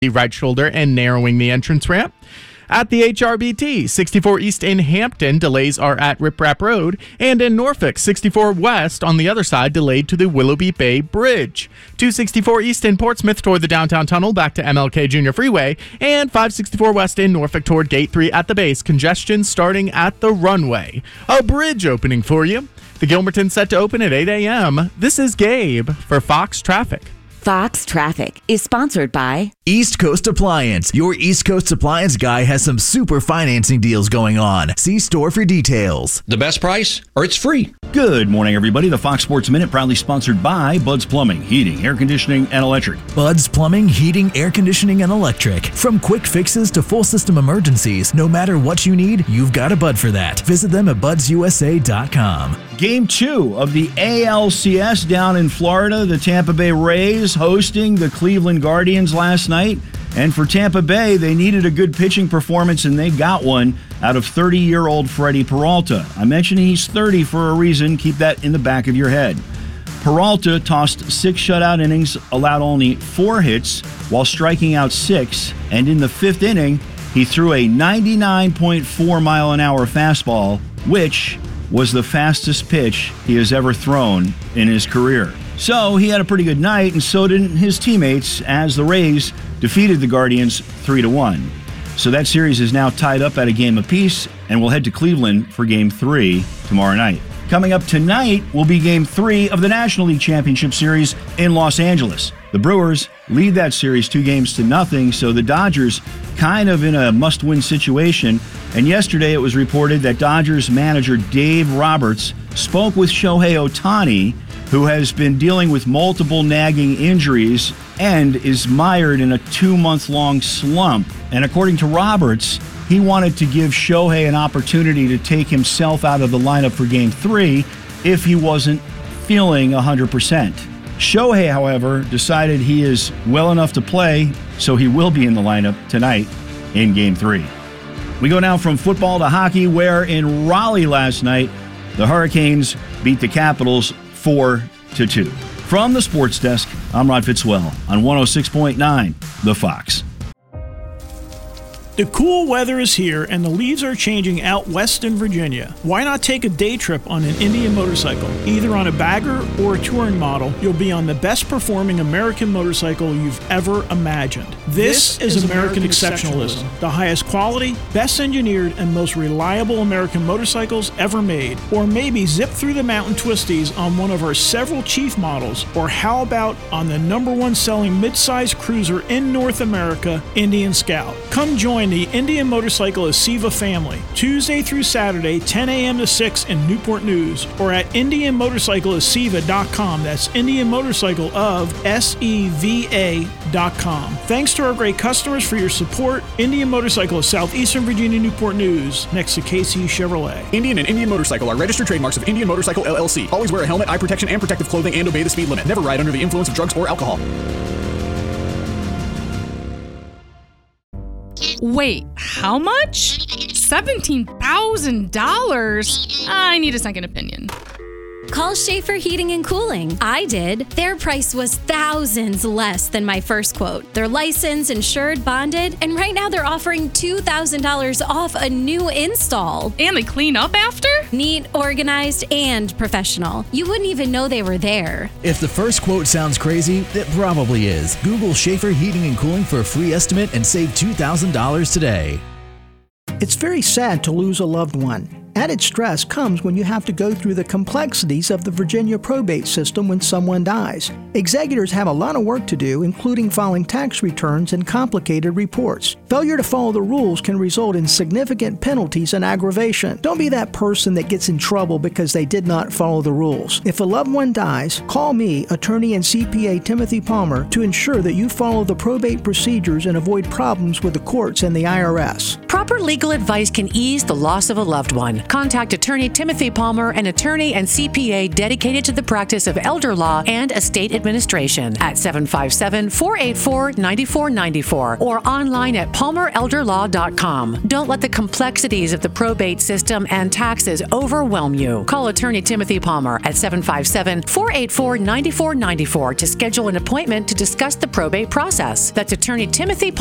the right shoulder and narrowing the entrance ramp. At the HRBT, 64 East in Hampton, delays are at Rip Rap Road, and in Norfolk, 64 West on the other side, delayed to the Willoughby Bay Bridge. 264 East in Portsmouth toward the downtown tunnel back to MLK Junior Freeway, and 564 West in Norfolk toward Gate 3 at the base, congestion starting at the runway. A bridge opening for you. The Gilmerton set to open at 8 a.m. This is Gabe for Fox Traffic. Fox Traffic is sponsored by East Coast Appliance. Your East Coast Appliance guy has some super financing deals going on. See store for details. The best price, or it's free. Good morning, everybody. The Fox Sports Minute proudly sponsored by Bud's Plumbing, Heating, Air Conditioning, and Electric. Bud's Plumbing, Heating, Air Conditioning, and Electric. From quick fixes to full system emergencies, no matter what you need, you've got a Bud for that. Visit them at budsusa.com. Game 2 of the ALCS down in Florida. The Tampa Bay Rays hosting the Cleveland Guardians last night. And for Tampa Bay, they needed a good pitching performance, and they got one out of 30-year-old Freddie Peralta. I mentioned he's 30 for a reason. Keep that in the back of your head. Peralta tossed 6 shutout innings, allowed only 4 hits while striking out 6. And in the 5th inning, he threw a 99.4-mile-an-hour fastball, which was the fastest pitch he has ever thrown in his career. So he had a pretty good night, and so did his teammates as the Rays defeated the Guardians 3-1. So that series is now tied up at a game apiece, and we'll head to Cleveland for Game 3 tomorrow night. Coming up tonight will be Game 3 of the National League Championship Series in Los Angeles. The Brewers lead that series 2-0, so the Dodgers kind of in a must-win situation. And yesterday it was reported that Dodgers manager Dave Roberts spoke with Shohei Ohtani, who has been dealing with multiple nagging injuries and is mired in a 2-month-long slump. And according to Roberts, he wanted to give Shohei an opportunity to take himself out of the lineup for Game 3 if he wasn't feeling 100%. Shohei, however, decided he is well enough to play, so he will be in the lineup tonight in Game 3. We go now from football to hockey, where in Raleigh last night, the Hurricanes beat the Capitals 4-2. From the sports desk, I'm Rod Fitzwell on 106.9 The Fox. The cool weather is here and the leaves are changing out west in Virginia. Why not take a day trip on an Indian motorcycle? Either on a bagger or a touring model, you'll be on the best performing American motorcycle you've ever imagined. This is American exceptionalism. The highest quality, best engineered, and most reliable American motorcycles ever made. Or maybe zip through the mountain twisties on one of our several Chief models. Or how about on the #1 selling midsize cruiser in North America, Indian Scout. Come join the Indian Motorcycle of Siva family, Tuesday through Saturday, 10 a.m. to 6 in Newport News, or at IndianMotorcycleofSiva.com. That's Indian Motorcycle of SEVA.com. Thanks to our great customers for your support. Indian Motorcycle of Southeastern Virginia, Newport News, next to KC Chevrolet. Indian and Indian Motorcycle are registered trademarks of Indian Motorcycle LLC. Always wear a helmet, eye protection, and protective clothing, and obey the speed limit. Never ride under the influence of drugs or alcohol. Wait, how much? $17,000? I need a second opinion. Call Schaefer Heating and Cooling. I did. Their price was thousands less than my first quote. They're licensed, insured, bonded, and right now they're offering $2,000 off a new install. And they clean up after? Neat, organized, and professional. You wouldn't even know they were there. If the first quote sounds crazy, it probably is. Google Schaefer Heating and Cooling for a free estimate and save $2,000 today. It's very sad to lose a loved one. Added stress comes when you have to go through the complexities of the Virginia probate system when someone dies. Executors have a lot of work to do, including filing tax returns and complicated reports. Failure to follow the rules can result in significant penalties and aggravation. Don't be that person that gets in trouble because they did not follow the rules. If a loved one dies, call me, attorney and CPA Timothy Palmer, to ensure that you follow the probate procedures and avoid problems with the courts and the IRS. Proper legal advice can ease the loss of a loved one. Contact Attorney Timothy Palmer, an attorney and CPA dedicated to the practice of elder law and estate administration, at 757-484-9494 or online at palmerelderlaw.com. Don't let the complexities of the probate system and taxes overwhelm you. Call Attorney Timothy Palmer at 757-484-9494 to schedule an appointment to discuss the probate process. That's Attorney Timothy Palmer